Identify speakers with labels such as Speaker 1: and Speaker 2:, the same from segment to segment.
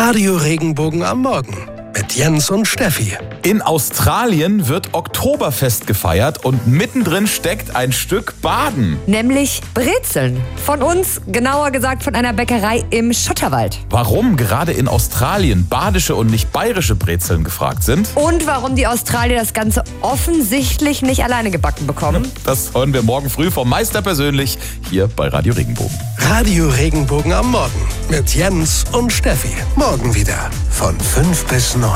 Speaker 1: Radio Regenbogen am Morgen mit Jens und Steffi.
Speaker 2: In Australien wird Oktoberfest gefeiert und mittendrin steckt ein Stück Baden.
Speaker 3: Nämlich Brezeln. Von uns, genauer gesagt von einer Bäckerei im Schotterwald.
Speaker 2: Warum gerade in Australien badische und nicht bayerische Brezeln gefragt sind?
Speaker 3: Und warum die Australier das Ganze offensichtlich nicht alleine gebacken bekommen?
Speaker 2: Das hören wir morgen früh vom Meister persönlich hier bei Radio Regenbogen.
Speaker 1: Radio Regenbogen am Morgen mit Jens und Steffi. Morgen wieder von 5 bis 9.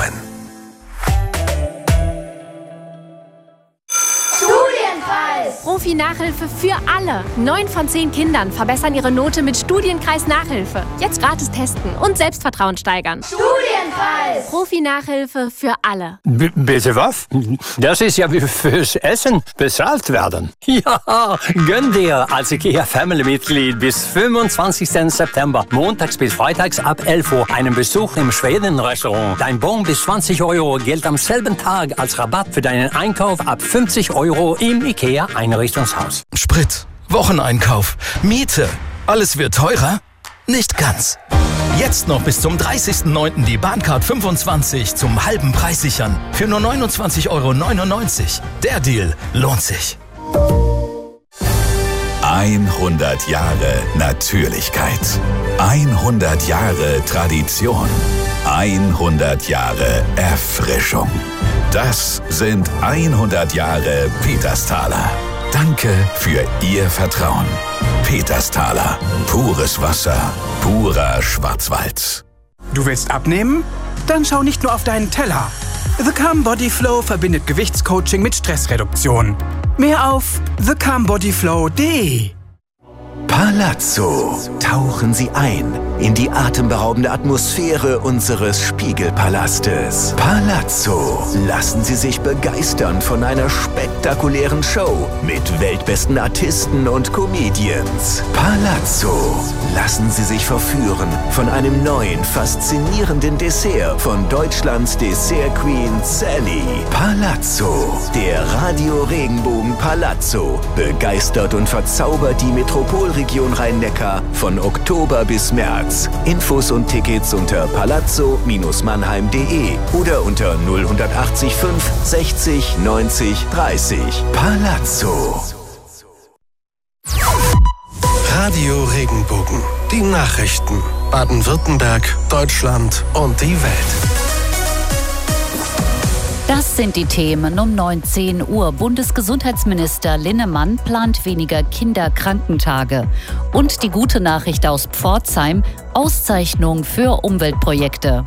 Speaker 4: Profi-Nachhilfe für alle. 9 von 10 Kindern verbessern ihre Note mit Studienkreis Nachhilfe. Jetzt gratis testen und Selbstvertrauen steigern.
Speaker 5: Studienkreis!
Speaker 4: Profi-Nachhilfe für alle.
Speaker 6: Bitte was? Das ist ja wie fürs Essen bezahlt werden. Ja, gönn dir als IKEA-Family-Mitglied bis 25. September, montags bis freitags ab 11 Uhr, einen Besuch im Schweden-Restaurant. Dein Bon bis 20 € gilt am selben Tag als Rabatt für deinen Einkauf ab 50 € im IKEA-Einrichtungshaus.
Speaker 7: Sprit, Wocheneinkauf, Miete, alles wird teurer? Nicht ganz. Jetzt noch bis zum 30.09. die Bahncard 25 zum halben Preis sichern. Für nur 29,99 €. Der Deal lohnt sich.
Speaker 8: 100 Jahre Natürlichkeit. 100 Jahre Tradition. 100 Jahre Erfrischung. Das sind 100 Jahre Petersthaler. Danke für Ihr Vertrauen. Petersthaler. Pures Wasser. Purer Schwarzwald.
Speaker 9: Du willst abnehmen? Dann schau nicht nur auf deinen Teller. The Calm Body Flow verbindet Gewichtscoaching mit Stressreduktion. Mehr auf thecalmbodyflow.de.
Speaker 10: Palazzo. Tauchen Sie ein in die atemberaubende Atmosphäre unseres Spiegelpalastes. Palazzo. Lassen Sie sich begeistern von einer spektakulären Show mit weltbesten Artisten und Comedians. Palazzo. Lassen Sie sich verführen von einem neuen, faszinierenden Dessert von Deutschlands Dessert Queen Sally. Palazzo. Der Radio Regenbogen Palazzo begeistert und verzaubert die Metropolregion Rhein-Neckar von Oktober bis März. Infos und Tickets unter palazzo-mannheim.de oder unter 0180 5 60 90 30. Palazzo.
Speaker 1: Radio Regenbogen. Die Nachrichten. Baden-Württemberg, Deutschland und die Welt.
Speaker 11: Das sind die Themen um 19 Uhr. Bundesgesundheitsminister Linnemann plant weniger Kinderkrankentage. Und die gute Nachricht aus Pforzheim: Auszeichnung für Umweltprojekte.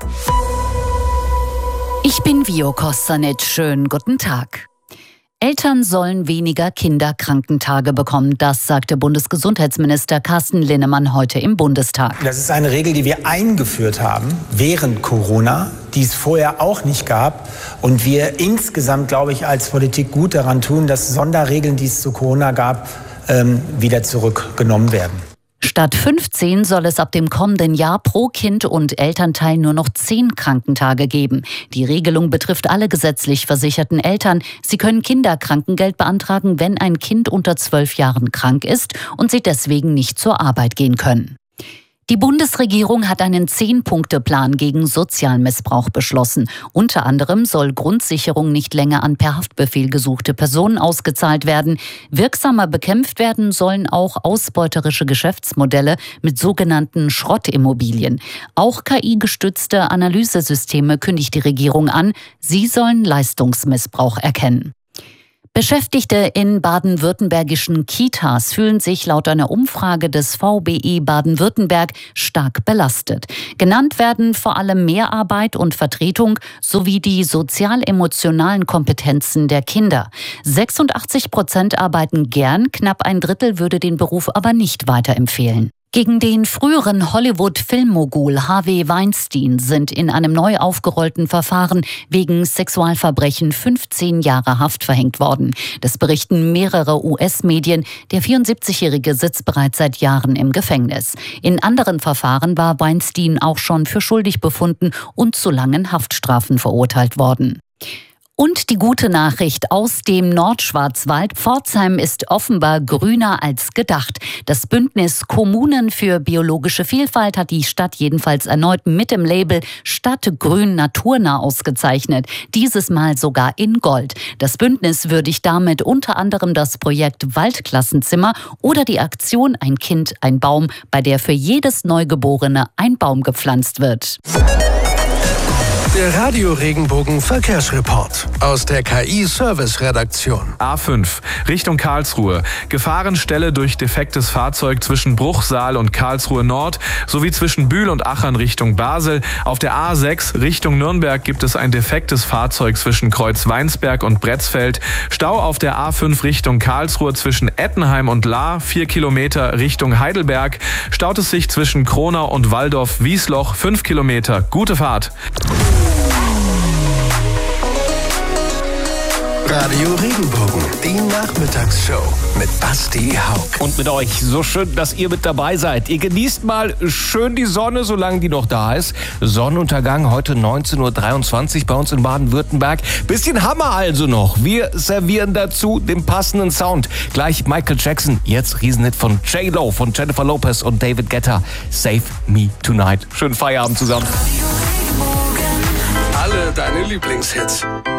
Speaker 11: Ich bin Vio Kostanic. Schönen guten Tag. Eltern sollen weniger Kinderkrankentage bekommen. Das sagte Bundesgesundheitsminister Carsten Linnemann heute im Bundestag.
Speaker 12: Das ist eine Regel, die wir eingeführt haben während Corona, die es vorher auch nicht gab. Und wir insgesamt, glaube ich, als Politik gut daran tun, dass Sonderregeln, die es zu Corona gab, wieder zurückgenommen werden.
Speaker 11: Statt 15 soll es ab dem kommenden Jahr pro Kind und Elternteil nur noch 10 Krankentage geben. Die Regelung betrifft alle gesetzlich versicherten Eltern. Sie können Kinderkrankengeld beantragen, wenn ein Kind unter 12 Jahren krank ist und sie deswegen nicht zur Arbeit gehen können. Die Bundesregierung hat einen 10-Punkte-Plan gegen Sozialmissbrauch beschlossen. Unter anderem soll Grundsicherung nicht länger an per Haftbefehl gesuchte Personen ausgezahlt werden. Wirksamer bekämpft werden sollen auch ausbeuterische Geschäftsmodelle mit sogenannten Schrottimmobilien. Auch KI-gestützte Analysesysteme kündigt die Regierung an. Sie sollen Leistungsmissbrauch erkennen. Beschäftigte in baden-württembergischen Kitas fühlen sich laut einer Umfrage des VBE Baden-Württemberg stark belastet. Genannt werden vor allem Mehrarbeit und Vertretung sowie die sozial-emotionalen Kompetenzen der Kinder. 86% arbeiten gern, knapp ein Drittel würde den Beruf aber nicht weiterempfehlen. Gegen den früheren Hollywood-Filmmogul Harvey Weinstein sind in einem neu aufgerollten Verfahren wegen Sexualverbrechen 15 Jahre Haft verhängt worden. Das berichten mehrere US-Medien. Der 74-Jährige sitzt bereits seit Jahren im Gefängnis. In anderen Verfahren war Weinstein auch schon für schuldig befunden und zu langen Haftstrafen verurteilt worden. Und die gute Nachricht aus dem Nordschwarzwald. Pforzheim ist offenbar grüner als gedacht. Das Bündnis Kommunen für biologische Vielfalt hat die Stadt jedenfalls erneut mit dem Label Stadtgrün naturnah ausgezeichnet. Dieses Mal sogar in Gold. Das Bündnis würdigt damit unter anderem das Projekt Waldklassenzimmer oder die Aktion Ein Kind, ein Baum, bei der für jedes Neugeborene ein Baum gepflanzt wird.
Speaker 1: Der Radio-Regenbogen-Verkehrsreport aus der KI-Service-Redaktion.
Speaker 5: A5 Richtung Karlsruhe. Gefahrenstelle durch defektes Fahrzeug zwischen Bruchsal und Karlsruhe Nord sowie zwischen Bühl und Achern Richtung Basel. Auf der A6 Richtung Nürnberg gibt es ein defektes Fahrzeug zwischen Kreuzweinsberg und Bretzfeld. Stau auf der A5 Richtung Karlsruhe zwischen Ettenheim und Lahr, 4 Kilometer Richtung Heidelberg. Staut es sich zwischen Kronau und Waldorf-Wiesloch, 5 Kilometer. Gute Fahrt.
Speaker 1: Radio Regenbogen, die Nachmittagsshow mit Basti Haug.
Speaker 13: Und mit euch, so schön, dass ihr mit dabei seid. Ihr genießt mal schön die Sonne, solange die noch da ist. Sonnenuntergang heute 19.23 Uhr bei uns in Baden-Württemberg. Bisschen Hammer also noch. Wir servieren dazu den passenden Sound. Gleich Michael Jackson, jetzt Riesenhit von J-Lo, von Jennifer Lopez und David Guetta. Save Me Tonight. Schönen Feierabend zusammen.
Speaker 1: Alle deine Lieblingshits.